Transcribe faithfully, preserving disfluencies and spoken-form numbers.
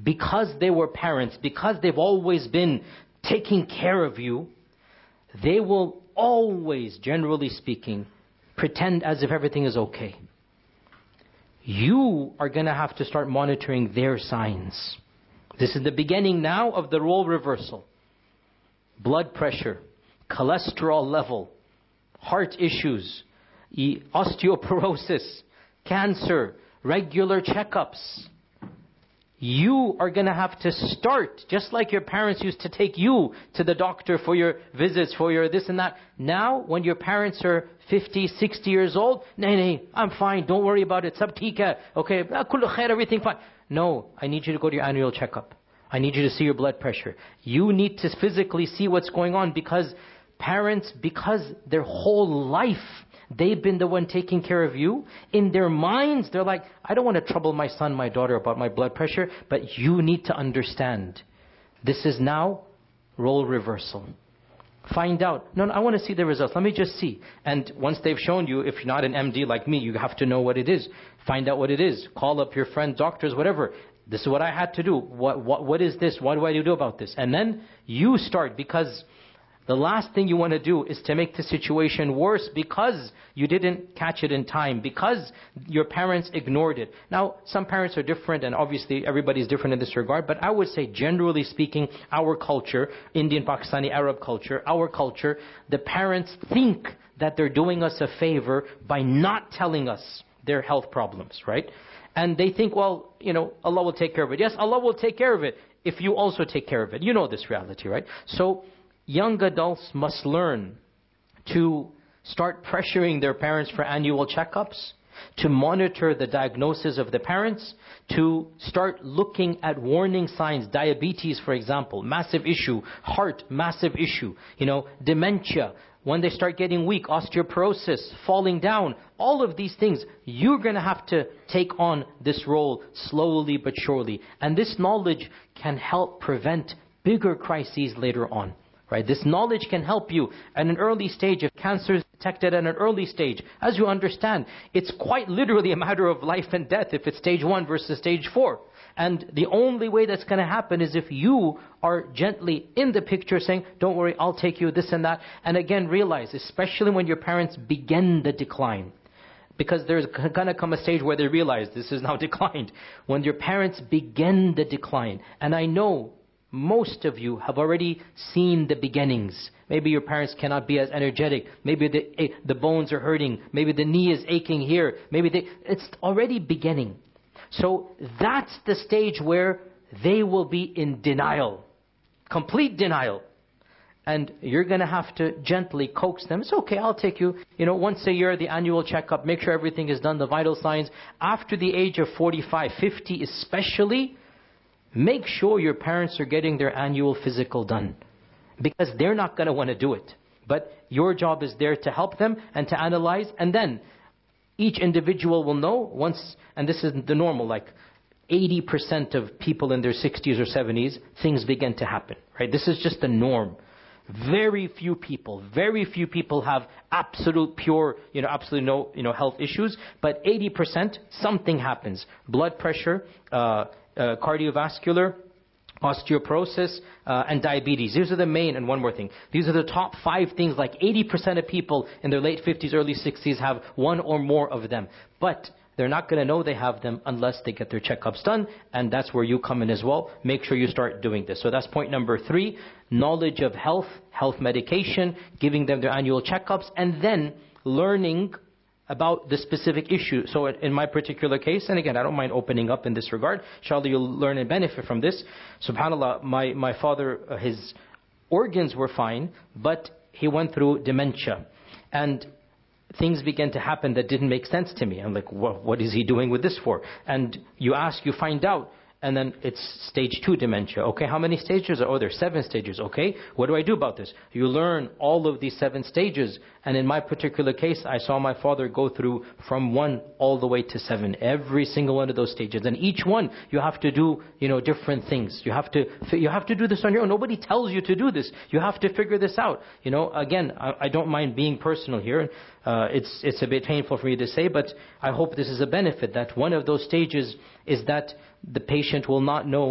because they were parents, because they've always been taking care of you, they will always, generally speaking, pretend as if everything is okay. You are going to have to start monitoring their signs. This is the beginning now of the role reversal. Blood pressure, cholesterol level, heart issues, osteoporosis, cancer, regular checkups. You are going to have to start, just like your parents used to take you to the doctor for your visits, for your this and that. Now, when your parents are fifty, sixty years old, nay, nay, I'm fine, don't worry about it, sab theek hai, okay, kullu khair, everything fine. No, I need you to go to your annual checkup. I need you to see your blood pressure. You need to physically see what's going on, because parents, because their whole life, they've been the one taking care of you. In their minds, they're like, I don't want to trouble my son, my daughter about my blood pressure, but you need to understand. This is now role reversal. Find out. No, no, I want to see the results. Let me just see. And once they've shown you, if you're not an M D like me, you have to know what it is. Find out what it is. Call up your friends, doctors, whatever. This is what I had to do. What, what, what is this? What do I do about this? And then you start, because the last thing you want to do is to make the situation worse because you didn't catch it in time, because your parents ignored it. Now, some parents are different, and obviously everybody's different in this regard, but I would say, generally speaking, our culture, Indian, Pakistani, Arab culture, our culture, the parents think that they're doing us a favor by not telling us their health problems, right? And they think, well, you know, Allah will take care of it. Yes, Allah will take care of it if you also take care of it. You know this reality, right? So, young adults must learn to start pressuring their parents for annual checkups, to monitor the diagnosis of the parents, to start looking at warning signs. Diabetes, for example, massive issue. Heart, massive issue. You know, dementia. When they start getting weak, osteoporosis, falling down, all of these things, you're going to have to take on this role slowly but surely. And this knowledge can help prevent bigger crises later on. Right? This knowledge can help you at an early stage. If cancer is detected at an early stage, as you understand, it's quite literally a matter of life and death if it's stage one versus stage four. And the only way that's going to happen is if you are gently in the picture saying, don't worry, I'll take you, this and that. And again, realize, especially when your parents begin the decline, because there's going to come a stage where they realize this is now declined. When your parents begin the decline, and I know most of you have already seen the beginnings. Maybe your parents cannot be as energetic. Maybe the the bones are hurting. Maybe the knee is aching here. Maybe they, it's already beginning. So that's the stage where they will be in denial. Complete denial. And you're going to have to gently coax them. It's okay, I'll take you. You know, once a year, the annual checkup. Make sure everything is done, the vital signs. After the age of forty-five, fifty especially, make sure your parents are getting their annual physical done, because they're not going to want to do it. But your job is there to help them and to analyze. And then each individual will know once, and this is the normal, like eighty percent of people in their sixties or seventies, things begin to happen. Right? This is just the norm. Very few people, very few people have absolute pure, you know, absolutely no, you know, health issues. But eighty percent, something happens. Blood pressure, uh, Uh, cardiovascular, osteoporosis, uh, and diabetes. These are the main, and one more thing. These are the top five things. Like eighty percent of people in their late fifties, early sixties have one or more of them. But they're not going to know they have them unless they get their checkups done. And that's where you come in as well. Make sure you start doing this. So that's point number three. Knowledge of health, health medication, giving them their annual checkups, and then learning about the specific issue. So in my particular case, and again, I don't mind opening up in this regard, inshallah you'll learn and benefit from this. SubhanAllah, my, my father, uh, his organs were fine, but he went through dementia. And things began to happen that didn't make sense to me. I'm like, well, what is he doing with this for? And you ask, you find out, and then it's stage two dementia. Okay, how many stages? Oh, there's seven stages. Okay, what do I do about this? You learn all of these seven stages. And in my particular case, I saw my father go through from one all the way to seven. Every single one of those stages. And each one, you have to do, you know, different things. You have to, you have to do this on your own. Nobody tells you to do this. You have to figure this out. You know, again, I, I don't mind being personal here. Uh, it's, it's a bit painful for me to say, but I hope this is a benefit, that one of those stages is that the patient will not know